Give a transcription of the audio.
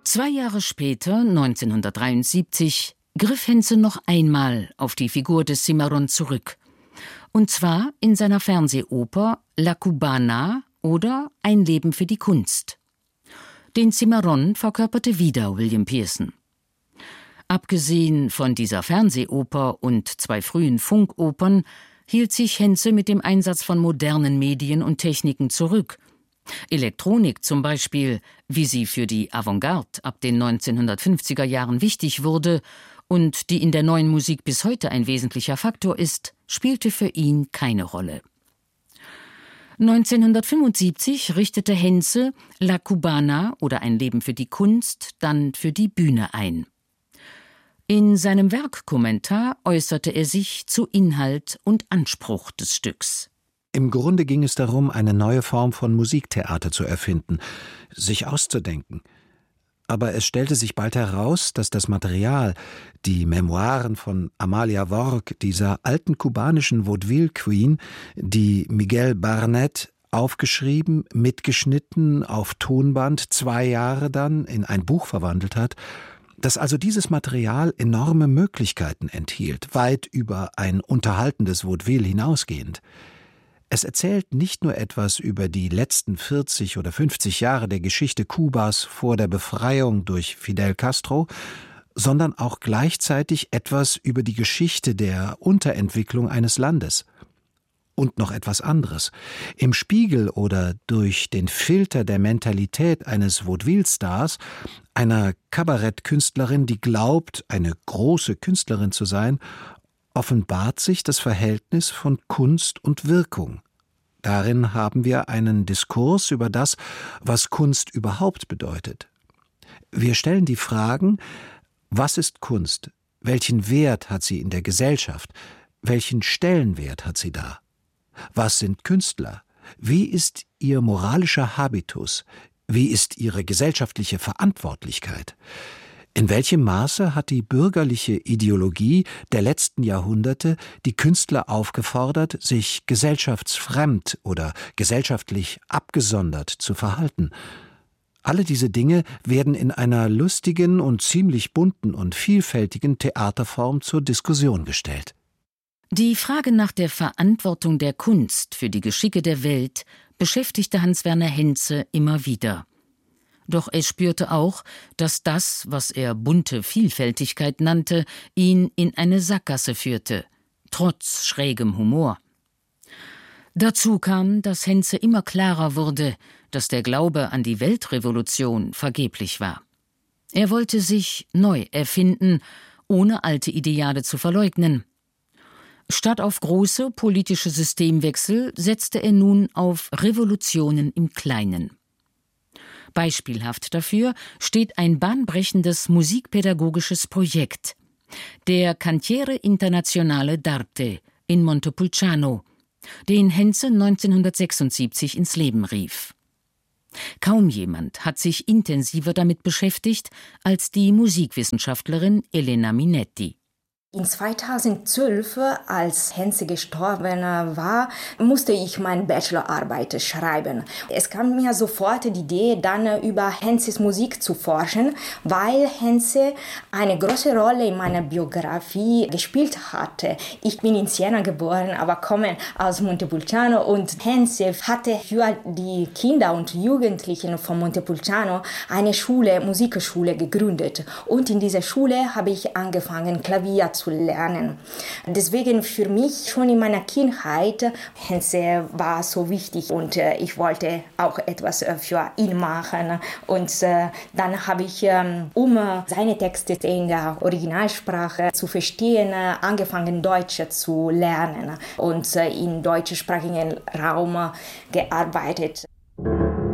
2 Jahre später, 1973, griff Henze noch einmal auf die Figur des Cimarrón zurück. Und zwar in seiner Fernsehoper La Cubana oder Ein Leben für die Kunst. Den Cimarrón verkörperte wieder William Pearson. Abgesehen von dieser Fernsehoper und 2 frühen Funkopern hielt sich Henze mit dem Einsatz von modernen Medien und Techniken zurück. Elektronik zum Beispiel, wie sie für die Avantgarde ab den 1950er Jahren wichtig wurde und die in der neuen Musik bis heute ein wesentlicher Faktor ist, spielte für ihn keine Rolle. 1975 richtete Henze La Cubana oder Ein Leben für die Kunst dann für die Bühne ein. In seinem Werkkommentar äußerte er sich zu Inhalt und Anspruch des Stücks. Im Grunde ging es darum, eine neue Form von Musiktheater zu erfinden, sich auszudenken. Aber es stellte sich bald heraus, dass das Material, die Memoiren von Amalia Worg, dieser alten kubanischen Vaudeville-Queen, die Miguel Barnett aufgeschrieben, mitgeschnitten, auf Tonband 2 Jahre dann in ein Buch verwandelt hat, dass also dieses Material enorme Möglichkeiten enthielt, weit über ein unterhaltendes Vaudeville hinausgehend. Es erzählt nicht nur etwas über die letzten 40 oder 50 Jahre der Geschichte Kubas vor der Befreiung durch Fidel Castro, sondern auch gleichzeitig etwas über die Geschichte der Unterentwicklung eines Landes. Und noch etwas anderes. Im Spiegel oder durch den Filter der Mentalität eines Vaudeville-Stars, einer Kabarettkünstlerin, die glaubt, eine große Künstlerin zu sein, offenbart sich das Verhältnis von Kunst und Wirkung. Darin haben wir einen Diskurs über das, was Kunst überhaupt bedeutet. Wir stellen die Fragen: Was ist Kunst? Welchen Wert hat sie in der Gesellschaft? Welchen Stellenwert hat sie da? Was sind Künstler? Wie ist ihr moralischer Habitus? Wie ist ihre gesellschaftliche Verantwortlichkeit? In welchem Maße hat die bürgerliche Ideologie der letzten Jahrhunderte die Künstler aufgefordert, sich gesellschaftsfremd oder gesellschaftlich abgesondert zu verhalten? Alle diese Dinge werden in einer lustigen und ziemlich bunten und vielfältigen Theaterform zur Diskussion gestellt. Die Frage nach der Verantwortung der Kunst für die Geschicke der Welt beschäftigte Hans-Werner Henze immer wieder. Doch er spürte auch, dass das, was er bunte Vielfältigkeit nannte, ihn in eine Sackgasse führte, trotz schrägem Humor. Dazu kam, dass Henze immer klarer wurde, dass der Glaube an die Weltrevolution vergeblich war. Er wollte sich neu erfinden, ohne alte Ideale zu verleugnen. Statt auf große politische Systemwechsel setzte er nun auf Revolutionen im Kleinen. Beispielhaft dafür steht ein bahnbrechendes musikpädagogisches Projekt, der Cantiere Internazionale d'Arte in Montepulciano, den Henze 1976 ins Leben rief. Kaum jemand hat sich intensiver damit beschäftigt als die Musikwissenschaftlerin Elena Minetti. In 2012, als Henze gestorben war, musste ich meine Bachelorarbeit schreiben. Es kam mir sofort die Idee, dann über Henzes Musik zu forschen, weil Henze eine große Rolle in meiner Biografie gespielt hatte. Ich bin in Siena geboren, aber komme aus Montepulciano, und Henze hatte für die Kinder und Jugendlichen von Montepulciano eine Musikschule gegründet. Und in dieser Schule habe ich angefangen, Klavier zu lernen. Deswegen für mich schon in meiner Kindheit, Henze war so wichtig und ich wollte auch etwas für ihn machen. Und dann habe ich, um seine Texte in der Originalsprache zu verstehen, angefangen, Deutsch zu lernen und im deutschsprachigen Raum gearbeitet.